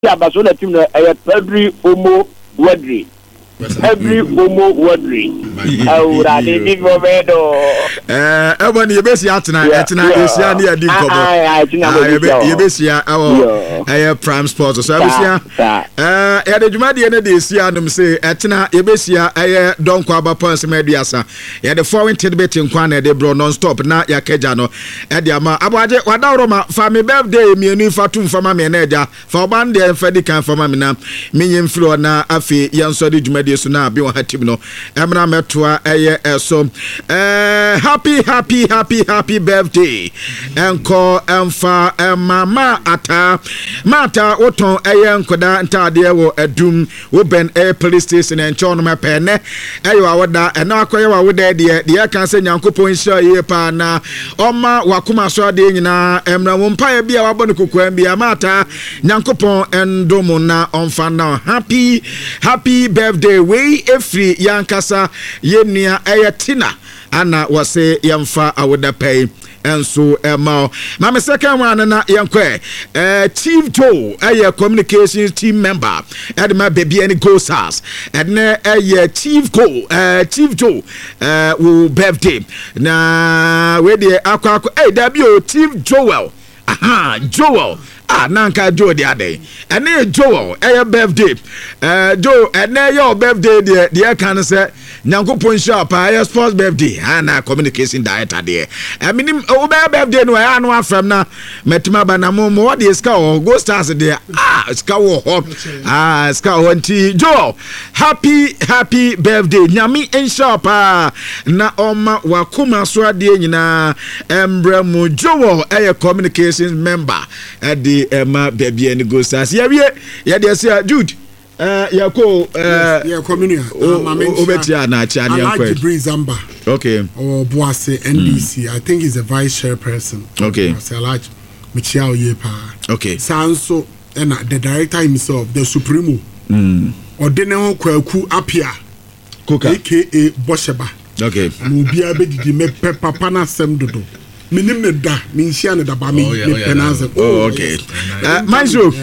Barcelona team no Pedri Omo Wadri. Every Omo Wadri. Awurade di gobedo. Ebony yebesia atena esia ne adi nkomo. Yebesia awo Prime Sports so yebesia ya de dwumade ne de esia num se etena yebesia donko abapons meduasa. Ya de foreign tidbit nkwa na de bro non stop na ya keja no e de ama aboaje wadawroma fa me birthday mienu fatum fama me na eja fa oban de fedi kan fama me na menyem flo na afi yanso de dwumade so na bi wa hatim no emra metoa so happy birthday enko emfa mama ata mata oton enkoda ntade wo adum wo ben police station encho no mepene ayo awoda ena akoye wa woda de kan se nyankopon hia ye pa na oma wakoma so de nyina emra wo mpa bia wabone kokwan bia mata nyankopon endomo na onfa na happy birthday we every yankasa yenua tina ana wase yamfa awoda pay enso ma my second one na yankwe Chief Joe communications team member at my baby any go stars and Chief Joe will birthday na we dey akwa w Chief Joel Joel nanka Joe the other and Joel birthday Joe and your birthday the can say nyankopon shop sports birthday and communication director there I mean birthday no I know from na metima bana mo what the ska go stars there ska wo ska wanti Joe happy birthday nyami in shop na oma wakuma so ade nyina embra mu Joe communications member at the baby and go stars ya dey say Jude yako communion obetia na chani yankwe Zamba okay Boase NDC I think he's a vice chairperson okay Salaj Michiao Yepa okay Sanso and the director himself the Supremo Odene Kwaku Apia Koka aka Bosheba okay Mubia bedidi me papa na semdodo minimeda minshia ne daba me penance okay Maestro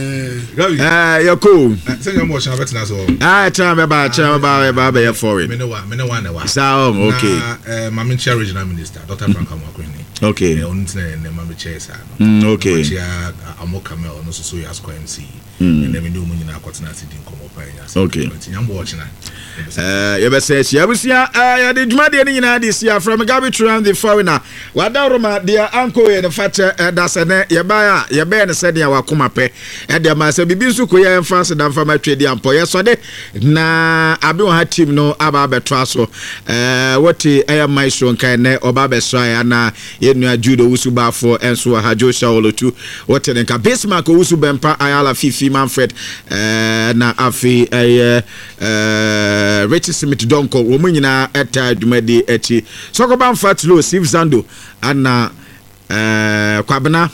yako say you mo sha betina so chama ba ya for it me no one so okay mama chair regional minister Dr. Frank Amakwini okay on ne mama chair sa okay chair amokame no so ya square MC and then me do munyina akotena sidin komo pa ya okay nyambo watching you be say yabusia ya de dwumade ne nyina this year from Gabi Tran the foreigner wadawroma dia anko ye ne fache dasene ye ba ne said ya wakoma pe e de ma se bibi nsu ko ye France dan fa ma twedi ampo ye so de na abi wa team no aba betra so woti Maestro nkan ne oba be so ya na ye nua judo wusu ba for enso ha Joshua Olotu wote ne ka Bismarck wusu bempa ayala Fifi Manfred na afi Richie Smith Donko wo munyina eta dwumadi echi sokoban fatlo Steve Zando ana kwabena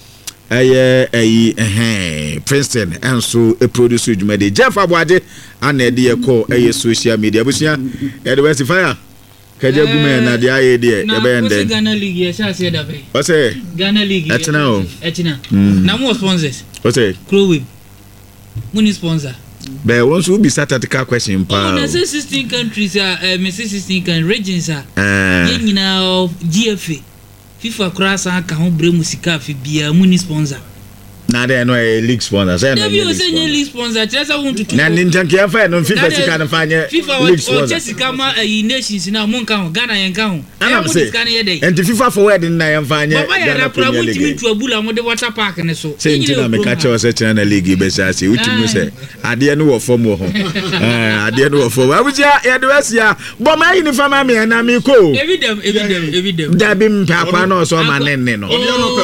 Princeton enso produce dwumadi Jeff Abwaje ana ede ko social media busia e de West Fire kaje gume na de aye de e be ende Ghana League ya sha se da be o se Ghana League etina na mo sponsors o se Crowweb money sponsor be won so be statistical question pa na 16 countries me 16 regions ye nyina GFA FIFA cross aka ho bre musika fi bia money sponsor na de no league sponsor say no league sponsor chesa won tutu na ninjanke afa no FIFA sika na fanye league sponsor chesa kama nations na mon kan Ghana yen kan ho sika na yede and FIFA forward na yen fanye Ghana Premier League tu abula mo de water park ne so say ntina me ka che say China league be say utimi say ade no wo form wo ho ade no wo form abuja ya de wasia bo ma yin fama me na me ko evidem da bi mpa kwa no so ma nenne no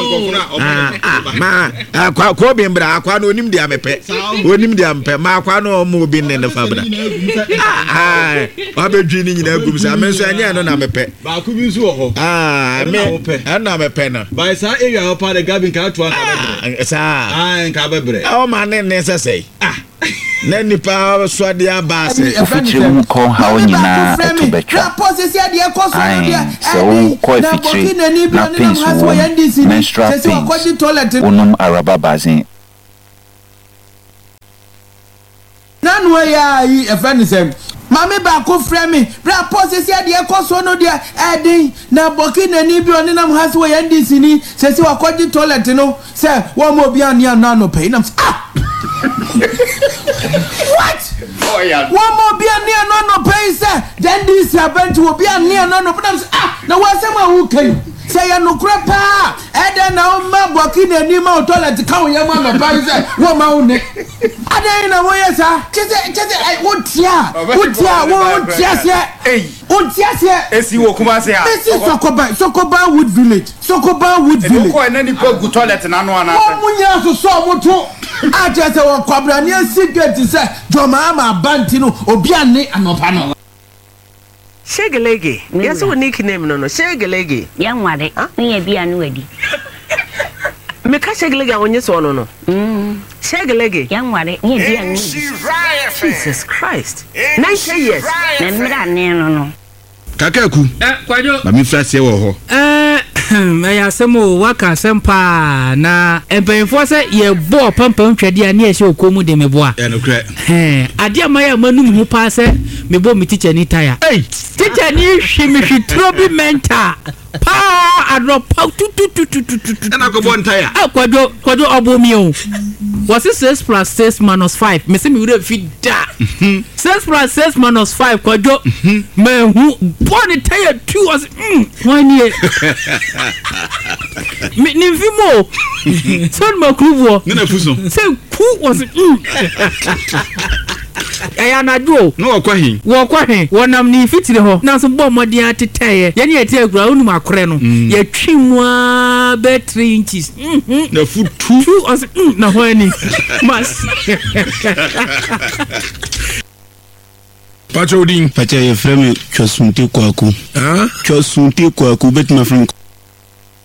ma kwa bimbra akwa no onim dia mepe onim dia mpe ma akwa no mo bi ne fabra abedwi ni nyina gum sa menso anya no na mepe ba ku bi nso ho na mepe na by sa area ho pa de Gabin ka to aka sa nka bebre o ma ne sesei na nipa so de abase fitri mu ko ha onyina to betwa so ko fitri na pins wo menstrual pins unum araba bazin anyway ya friend sem mami ba ko frɛ me bra pose sia de ekoso no de edin na boki na ni bi oni nam hase wo yandi sini se si wakɔgye toilet no se wo mo bi ani ana no pay nam what oh yeah wo mo bi ani ana no pay se then this event wo bi ani ana no nam na wo se ma wo kai say ya no kra pa eden na o ma boki na ni ma toilet ka wo ya ma no pay se wo ma wo ne adan na wo yesa chese wo tia esi wo kuma se ha esi Sokoba Wood Village ko na ni pa gu toilet na no ana mo munya so moto a chese wo kwabra ni secret se joma ma banti no obi ane anopa no Shegelege yes wo nickname no Shegelege ya nware ni e bia no wadi me ka Shegelege awonye so no Shegelege ya nware ni e bia no Jesus Christ 90 years na mra ne no Kakaku kwajo ba mi frase wo ho ya asemo waka sempa na empenfo se ye bo pampam twade a ne ye okomu de meboa no kra ade amaya manum hu pa se mebo mi teacher ni tire teacher ni hwi trobi mental pa adropa tu na ko bon tire kwajo obomi o was 6 + 6 - 5 me se mi wure fi da 6 + 6 - 5 kwajo me hu bon tire 2 was 1 year me ni vimo son makruvo na fuso se ku was aya na do no okwahin wonam ni fitire ho na so bo modin atetaye ye ne ete agura onum akore no ye twinwa be 3 inches na foot 2 as na ho ani mas Pacho din Pacha ye frame chosunte kwaku. Chosunte kwaku bet ma from